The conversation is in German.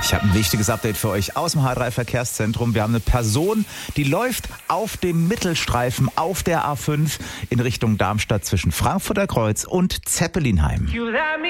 Ich habe ein wichtiges Update für euch aus dem H3 Verkehrszentrum. Wir haben eine Person, die läuft auf dem Mittelstreifen auf der A5 in Richtung Darmstadt zwischen Frankfurter Kreuz und Zeppelinheim.